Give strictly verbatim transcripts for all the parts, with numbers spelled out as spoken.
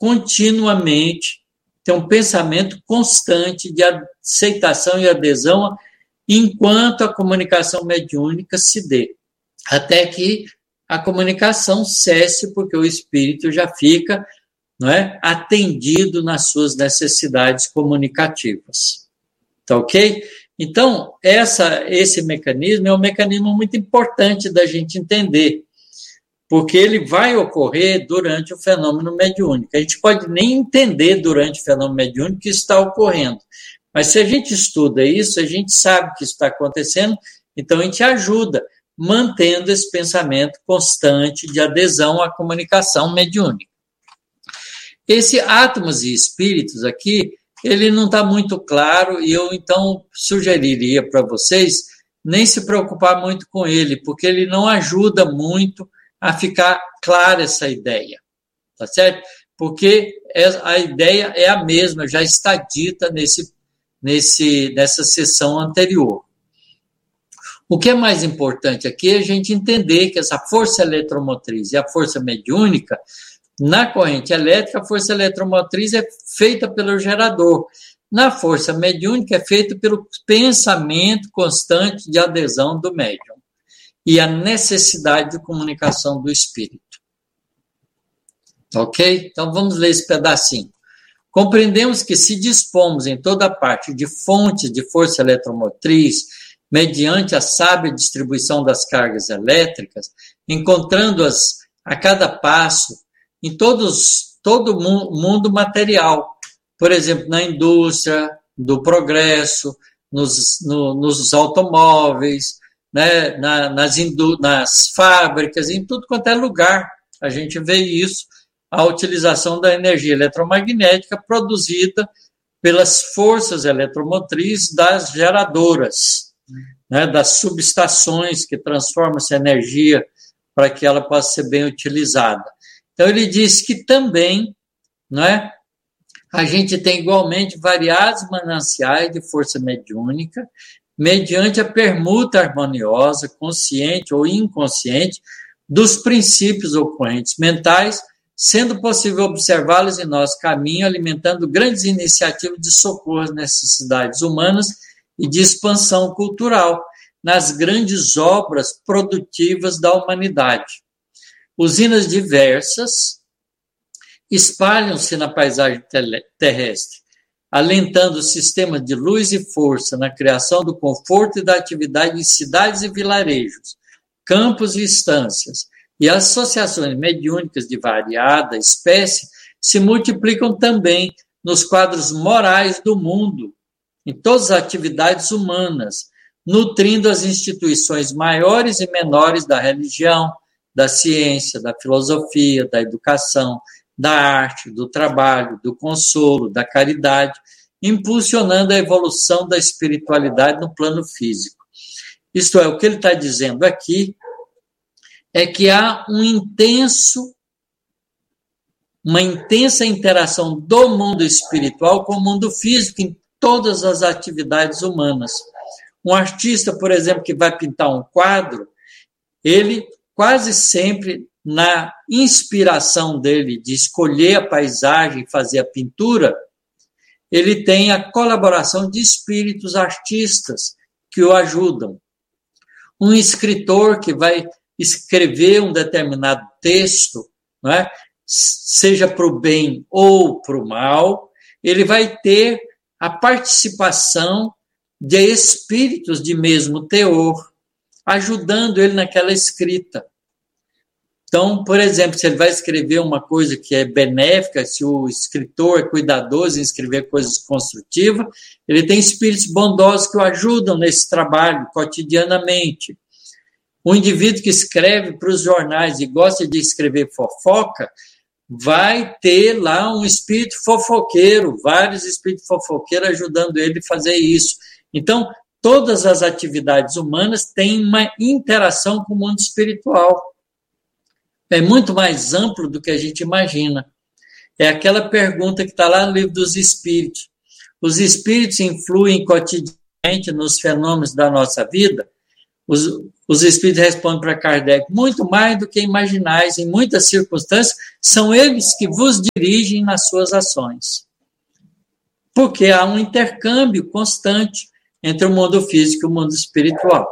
continuamente, ter um pensamento constante de aceitação e adesão enquanto a comunicação mediúnica se dê, até que a comunicação cesse, porque o espírito já fica, não é, atendido nas suas necessidades comunicativas. Tá ok? Então, essa, esse mecanismo é um mecanismo muito importante da gente entender, porque ele vai ocorrer durante o fenômeno mediúnico. A gente pode nem entender durante o fenômeno mediúnico que está ocorrendo, mas se a gente estuda isso, a gente sabe que isso está acontecendo, então a gente ajuda, mantendo esse pensamento constante de adesão à comunicação mediúnica. Esse átomos e espíritos aqui, ele não está muito claro, e eu então sugeriria para vocês nem se preocupar muito com ele, porque ele não ajuda muito a ficar clara essa ideia, tá certo? Porque a ideia é a mesma, já está dita nesse, nesse, nessa sessão anterior. O que é mais importante aqui é a gente entender que essa força eletromotriz e a força mediúnica, na corrente elétrica, a força eletromotriz é feita pelo gerador. Na força mediúnica, é feita pelo pensamento constante de adesão do médium e a necessidade de comunicação do espírito. Ok? Então, vamos ler esse pedacinho. Compreendemos que se dispomos em toda parte de fontes de força eletromotriz, mediante a sábia distribuição das cargas elétricas, encontrando-as a cada passo em todos, todo o mundo material, por exemplo, na indústria do progresso, nos, no, nos automóveis, né, na, nas, indú- nas fábricas, em tudo quanto é lugar. A gente vê isso, a utilização da energia eletromagnética produzida pelas forças eletromotrizes das geradoras, né, das subestações que transformam essa energia para que ela possa ser bem utilizada. Então, ele diz que também, não é, a gente tem igualmente variados mananciais de força mediúnica, mediante a permuta harmoniosa, consciente ou inconsciente, dos princípios ocorrentes mentais, sendo possível observá-los em nosso caminho, alimentando grandes iniciativas de socorro às necessidades humanas e de expansão cultural nas grandes obras produtivas da humanidade. Usinas diversas espalham-se na paisagem terrestre, alentando sistemas de luz e força na criação do conforto e da atividade em cidades e vilarejos, campos e estâncias, e associações mediúnicas de variada espécie se multiplicam também nos quadros morais do mundo, em todas as atividades humanas, nutrindo as instituições maiores e menores da religião, da ciência, da filosofia, da educação, da arte, do trabalho, do consolo, da caridade, impulsionando a evolução da espiritualidade no plano físico. Isto é, o que ele está dizendo aqui é que há um intenso, uma intensa interação do mundo espiritual com o mundo físico em todas as atividades humanas. Um artista, por exemplo, que vai pintar um quadro, ele quase sempre, na inspiração dele de escolher a paisagem e fazer a pintura, ele tem a colaboração de espíritos artistas que o ajudam. Um escritor que vai escrever um determinado texto, não é? Seja para o bem ou para o mal, ele vai ter a participação de espíritos de mesmo teor, ajudando ele naquela escrita. Então, por exemplo, se ele vai escrever uma coisa que é benéfica, se o escritor é cuidadoso em escrever coisas construtivas, ele tem espíritos bondosos que o ajudam nesse trabalho cotidianamente. O indivíduo que escreve para os jornais e gosta de escrever fofoca, vai ter lá um espírito fofoqueiro, vários espíritos fofoqueiros ajudando ele a fazer isso. Então, todas as atividades humanas têm uma interação com o mundo espiritual. É muito mais amplo do que a gente imagina. É aquela pergunta que está lá no livro dos Espíritos. Os espíritos influem cotidianamente nos fenômenos da nossa vida? os, os espíritos respondem para Kardec, muito mais do que imaginais, em muitas circunstâncias, são eles que vos dirigem nas suas ações. Porque há um intercâmbio constante entre o mundo físico e o mundo espiritual.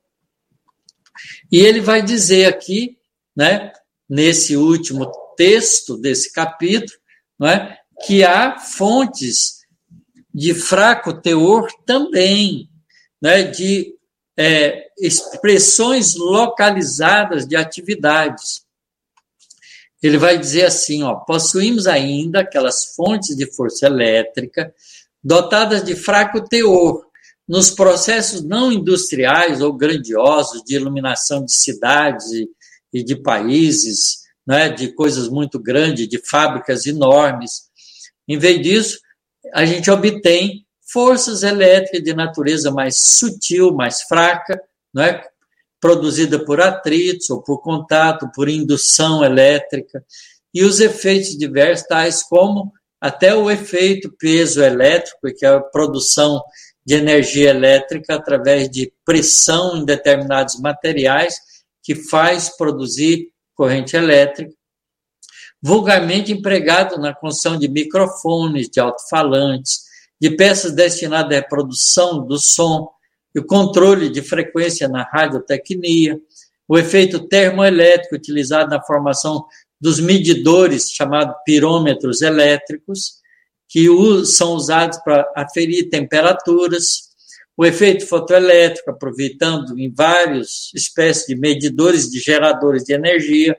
E ele vai dizer aqui, né, nesse último texto desse capítulo, não é, que há fontes de fraco teor também, né, de é, expressões localizadas de atividades. Ele vai dizer assim, ó, possuímos ainda aquelas fontes de força elétrica dotadas de fraco teor nos processos não industriais ou grandiosos de iluminação de cidades e, e de países, né, de coisas muito grandes, de fábricas enormes. Em vez disso, a gente obtém forças elétricas de natureza mais sutil, mais fraca, não é? Produzida por atritos ou por contato, por indução elétrica, e os efeitos diversos, tais como até o efeito peso elétrico, que é a produção de energia elétrica através de pressão em determinados materiais, que faz produzir corrente elétrica, vulgarmente empregado na construção de microfones, de alto-falantes, de peças destinadas à reprodução do som, o controle de frequência na radiotecnia, o efeito termoelétrico utilizado na formação dos medidores, chamados pirômetros elétricos, que são usados para aferir temperaturas, o efeito fotoelétrico, aproveitando em várias espécies de medidores de geradores de energia.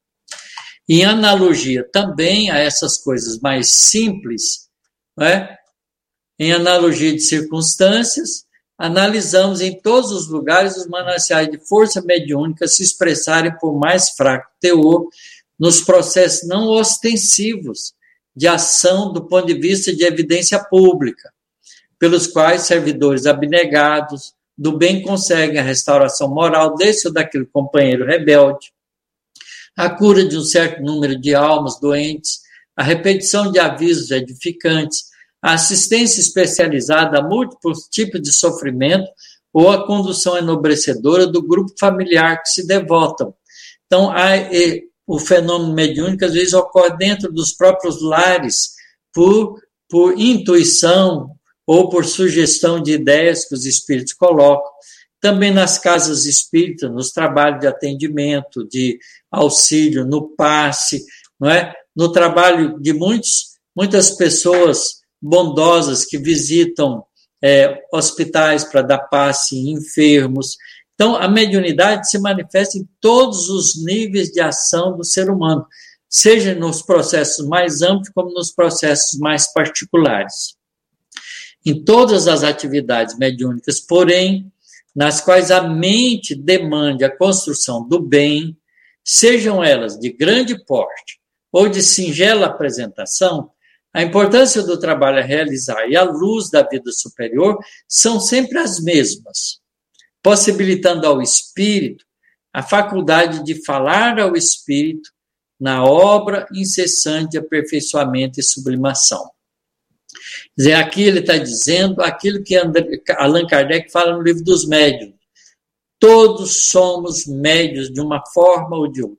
Em analogia também a essas coisas mais simples, né? Em analogia de circunstâncias, analisamos em todos os lugares os mananciais de força mediúnica se expressarem por mais fraco teor nos processos não ostensivos de ação do ponto de vista de evidência pública, pelos quais servidores abnegados do bem conseguem a restauração moral desse ou daquele companheiro rebelde, a cura de um certo número de almas doentes, a repetição de avisos edificantes, a assistência especializada a múltiplos tipos de sofrimento ou a condução enobrecedora do grupo familiar que se devotam. Então, há, e, o fenômeno mediúnico às vezes ocorre dentro dos próprios lares por, por intuição ou por sugestão de ideias que os espíritos colocam. Também nas casas espíritas, nos trabalhos de atendimento, de auxílio, no passe, não é? No trabalho de muitos, muitas pessoas bondosas que visitam é, hospitais para dar passe em enfermos. Então, a mediunidade se manifesta em todos os níveis de ação do ser humano, seja nos processos mais amplos como nos processos mais particulares. Em todas as atividades mediúnicas, porém, nas quais a mente demande a construção do bem, sejam elas de grande porte ou de singela apresentação, a importância do trabalho a realizar e a luz da vida superior são sempre as mesmas, possibilitando ao espírito a faculdade de falar ao espírito na obra incessante de aperfeiçoamento e sublimação. Quer dizer, aqui ele está dizendo aquilo que Allan Kardec fala no livro dos médiuns. Todos somos médiuns de uma forma ou de outra.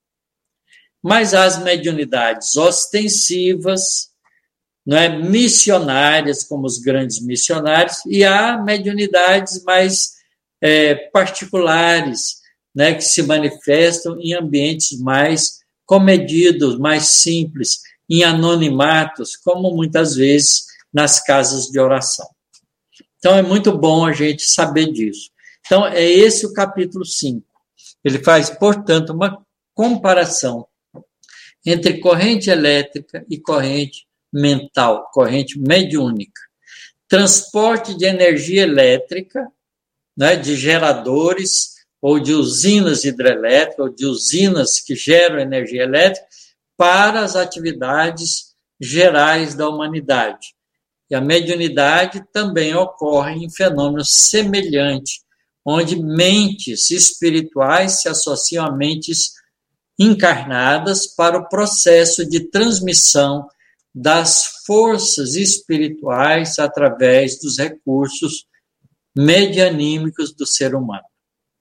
Mas há as mediunidades ostensivas, não é, missionárias, como os grandes missionários, e há mediunidades mais é, particulares, né, que se manifestam em ambientes mais comedidos, mais simples, em anonimatos, como muitas vezes nas casas de oração. Então, é muito bom a gente saber disso. Então, é esse o capítulo cinco. Ele faz, portanto, uma comparação entre corrente elétrica e corrente mental, corrente mediúnica. Transporte de energia elétrica, né, de geradores ou de usinas hidrelétricas, ou de usinas que geram energia elétrica, para as atividades gerais da humanidade. E a mediunidade também ocorre em fenômenos semelhantes, onde mentes espirituais se associam a mentes encarnadas para o processo de transmissão das forças espirituais através dos recursos medianímicos do ser humano.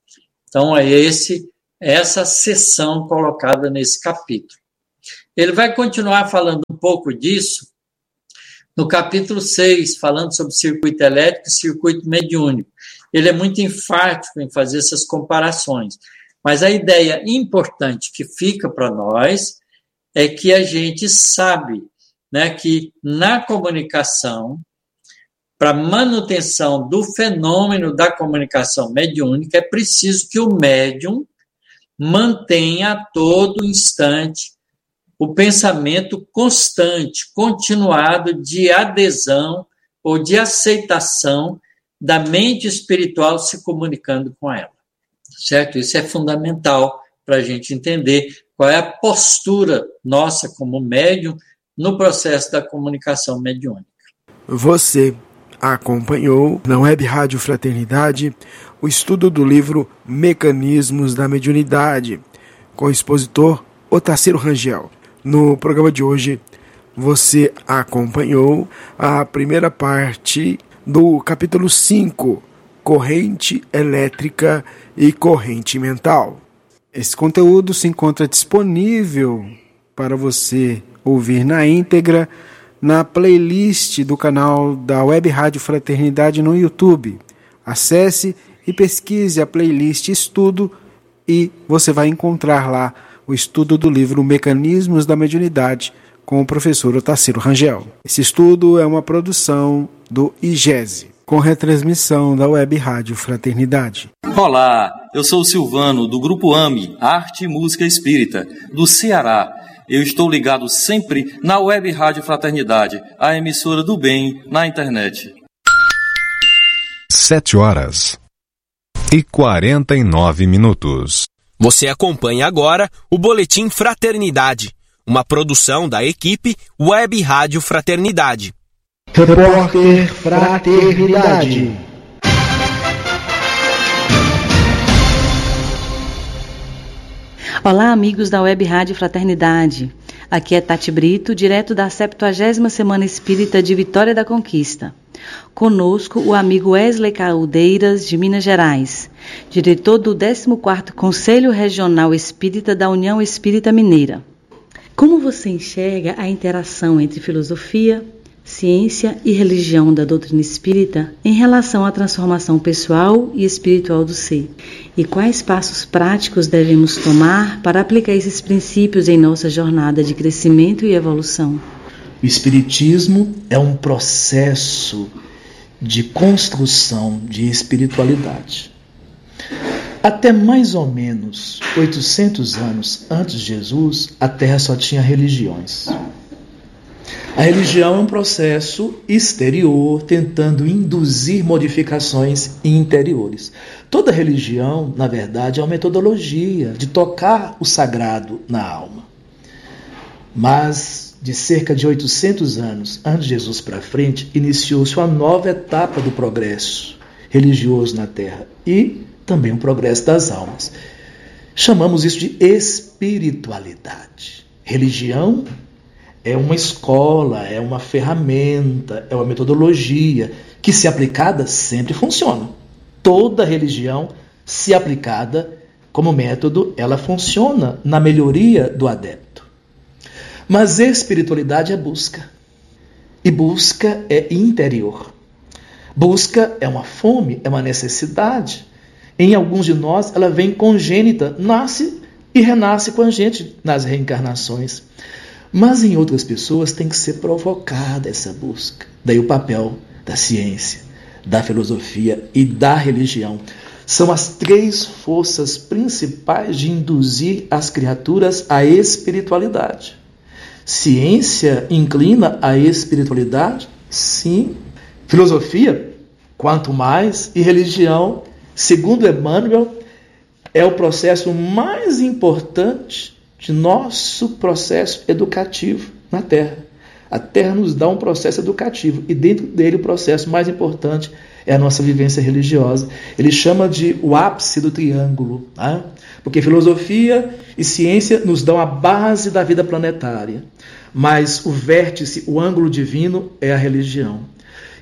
Então, é esse, essa seção colocada nesse capítulo. Ele vai continuar falando um pouco disso no capítulo seis, falando sobre circuito elétrico e circuito mediúnico. Ele é muito enfático em fazer essas comparações. Mas a ideia importante que fica para nós é que a gente sabe, né, que na comunicação, para manutenção do fenômeno da comunicação mediúnica, é preciso que o médium mantenha a todo instante o pensamento constante, continuado de adesão ou de aceitação da mente espiritual se comunicando com ela. Certo? Isso é fundamental para a gente entender qual é a postura nossa como médium no processo da comunicação mediúnica. Você acompanhou na Web Rádio Fraternidade o estudo do livro Mecanismos da Mediunidade, com o expositor Otacílio Rangel. No programa de hoje, você acompanhou a primeira parte do capítulo cinco, Corrente Elétrica e Corrente Mental. Esse conteúdo se encontra disponível para você ouvir na íntegra na playlist do canal da Web Rádio Fraternidade no YouTube. Acesse e pesquise a playlist Estudo e você vai encontrar lá o estudo do livro Mecanismos da Mediunidade com o professor Otacílio Rangel. Esse estudo é uma produção do I G E S, com retransmissão da Web Rádio Fraternidade. Olá, eu sou o Silvano, do Grupo A M E, Arte e Música Espírita, do Ceará. Eu estou ligado sempre na Web Rádio Fraternidade, a emissora do bem na internet. Sete horas e quarenta e nove minutos. Você acompanha agora o Boletim Fraternidade, uma produção da equipe Web Rádio Fraternidade. Repórter Fraternidade. Olá, amigos da Web Rádio Fraternidade. Aqui é Tati Brito, direto da septuagésima Semana Espírita de Vitória da Conquista. Conosco o amigo Wesley Caldeiras, de Minas Gerais, diretor do décimo quarto Conselho Regional Espírita da União Espírita Mineira. Como você enxerga a interação entre filosofia, ciência e religião da doutrina espírita em relação à transformação pessoal e espiritual do ser? E quais passos práticos devemos tomar para aplicar esses princípios em nossa jornada de crescimento e evolução? O Espiritismo é um processo de construção de espiritualidade. Até mais ou menos oitocentos anos antes de Jesus, a Terra só tinha religiões. A religião é um processo exterior tentando induzir modificações interiores. Toda religião, na verdade, é uma metodologia de tocar o sagrado na alma. Mas de cerca de oitocentos anos antes de Jesus para frente, iniciou-se uma nova etapa do progresso religioso na Terra e também o progresso das almas. Chamamos isso de espiritualidade. Religião é uma escola, é uma ferramenta, é uma metodologia que, se aplicada, sempre funciona. Toda religião, se aplicada como método, ela funciona na melhoria do adepto. Mas espiritualidade é busca. E busca é interior. Busca é uma fome, é uma necessidade. Em alguns de nós, ela vem congênita, nasce e renasce com a gente nas reencarnações. Mas em outras pessoas tem que ser provocada essa busca. Daí o papel da ciência, da filosofia e da religião. São as três forças principais de induzir as criaturas à espiritualidade. Ciência inclina à espiritualidade? Sim. Filosofia? Quanto mais. E religião, segundo Emmanuel, é o processo mais importante de nosso processo educativo na Terra. A Terra nos dá um processo educativo e dentro dele o processo mais importante é a nossa vivência religiosa. Ele chama de o ápice do triângulo, né? Porque filosofia e ciência nos dão a base da vida planetária, mas o vértice, o ângulo divino é a religião.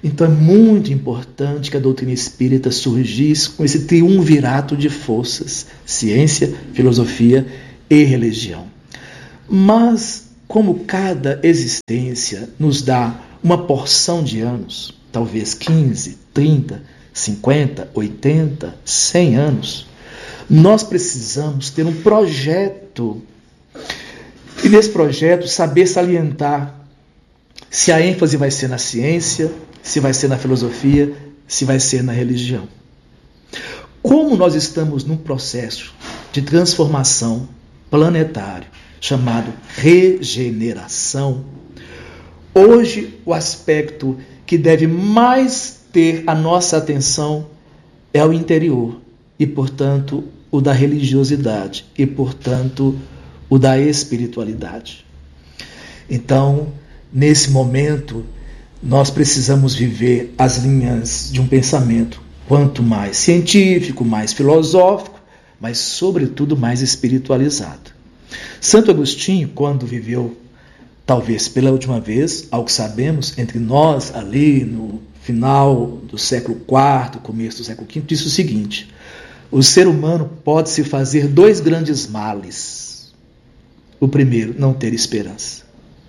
Então é muito importante que a doutrina espírita surgisse com esse triunvirato de forças, ciência, filosofia e religião. Mas, como cada existência nos dá uma porção de anos, talvez quinze, trinta, cinquenta, oitenta, cem anos, nós precisamos ter um projeto. E nesse projeto saber salientar se a ênfase vai ser na ciência, se vai ser na filosofia, se vai ser na religião. Como nós estamos num processo de transformação planetário chamado regeneração, hoje o aspecto que deve mais ter a nossa atenção é o interior e, portanto, o da religiosidade e, portanto, o da espiritualidade. Então, nesse momento, nós precisamos viver as linhas de um pensamento quanto mais científico, mais filosófico, mas, sobretudo, mais espiritualizado. Santo Agostinho, quando viveu, talvez pela última vez, ao que sabemos, entre nós, ali no final do século quarto, começo do século quinto, disse o seguinte: o ser humano pode se fazer dois grandes males. O primeiro, não ter esperança.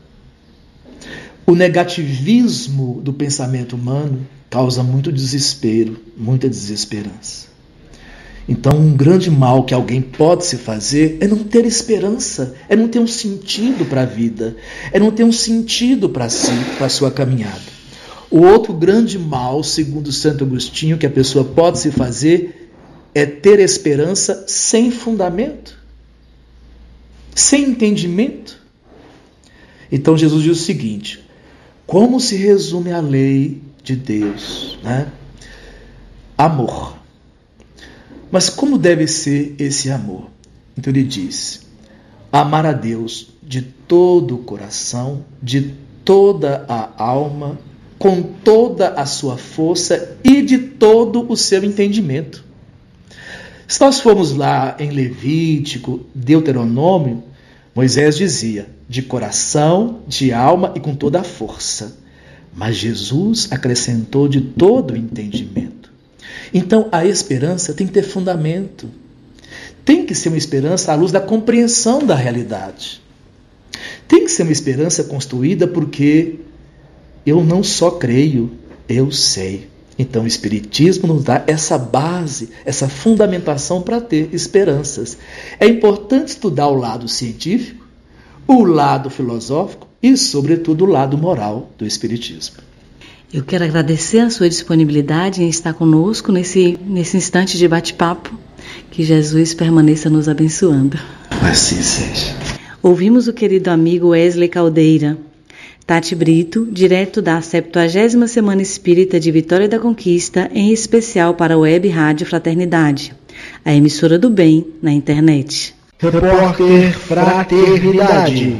O negativismo do pensamento humano causa muito desespero, muita desesperança. Então, um grande mal que alguém pode se fazer é não ter esperança, é não ter um sentido para a vida, é não ter um sentido para si, para a sua caminhada. O outro grande mal, segundo Santo Agostinho, que a pessoa pode se fazer é ter esperança sem fundamento, sem entendimento. Então, Jesus diz o seguinte: como se resume a lei de Deus, né? Amor. Mas como deve ser esse amor? Então ele diz: amar a Deus de todo o coração, de toda a alma, com toda a sua força e de todo o seu entendimento. Se nós formos lá em Levítico, Deuteronômio, Moisés dizia: de coração, de alma e com toda a força. Mas Jesus acrescentou: de todo o entendimento. Então, a esperança tem que ter fundamento. Tem que ser uma esperança à luz da compreensão da realidade. Tem que ser uma esperança construída porque eu não só creio, eu sei. Então, o Espiritismo nos dá essa base, essa fundamentação para ter esperanças. É importante estudar o lado científico, o lado filosófico e, sobretudo, o lado moral do Espiritismo. Eu quero agradecer a sua disponibilidade em estar conosco nesse, nesse instante de bate-papo. Que Jesus permaneça nos abençoando. Assim seja. Ouvimos o querido amigo Wesley Caldeira. Tati Brito, direto da septuagésima Semana Espírita de Vitória da Conquista, em especial para a Web Rádio Fraternidade, a emissora do bem na internet. Repórter Fraternidade.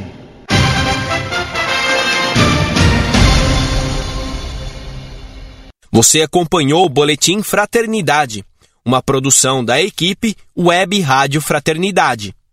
Você acompanhou o Boletim Fraternidade, uma produção da equipe Web Rádio Fraternidade.